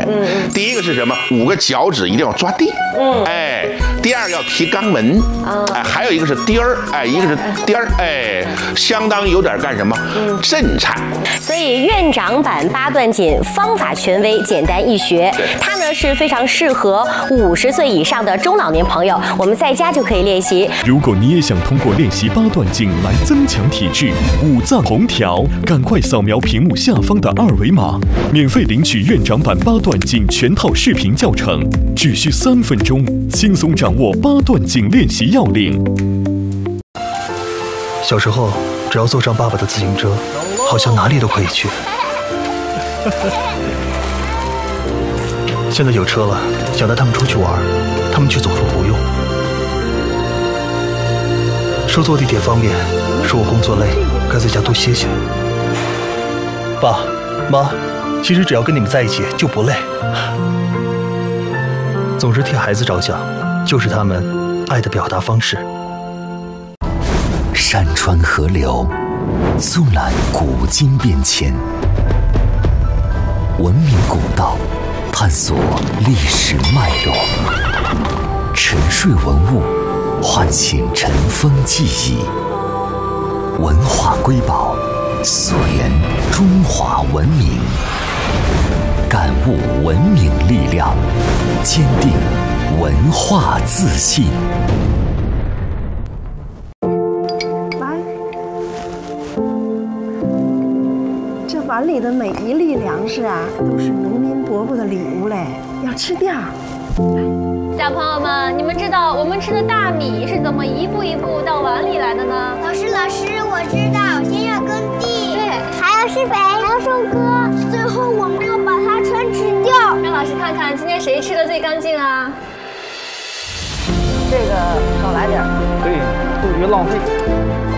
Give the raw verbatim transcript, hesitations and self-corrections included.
嗯嗯。第一个是什么？五个脚趾一定要抓地。嗯。哎，第二个要提肛门。啊。哎，还有一个是颠儿，哎，一个是颠儿，哎，相当于有点干什么？嗯。震颤。 所以院长版八段锦方法权威，简单易学，它呢是非常适合五十岁以上的中老年朋友，我们在家就可以练习。 如果你也想通过练习八段锦来增强体质，五脏同调，赶快扫描屏幕下方的二维码，免费领取院长版八段锦全套视频教程，只需三分钟，轻松掌握八段锦练习要领。 小时候，只要坐上爸爸的自行车，好像哪里都可以去。现在有车了，想带他们出去玩，他们却总说不用。说坐地铁方便，说我工作累，该在家多歇歇。爸妈，其实只要跟你们在一起就不累。总是替孩子着想，就是他们爱的表达方式。 山川河流，纵览古今变迁，文明古道，探索历史脉络，沉睡文物，唤醒尘封记忆，文化瑰宝，溯源中华文明，感悟文明力量，坚定文化自信。 碗里的每一粒粮食啊，都是农民伯伯的礼物嘞，要吃掉。 小朋友们，你们知道我们吃的大米是怎么一步一步到碗里来的呢？ 老师，老师，我知道，先要耕地，对，还要施肥，还要收割，最后我们要把它全吃掉。 让老师看看今天谁吃的最干净啊？ 这个少来点， 可以，不别浪费。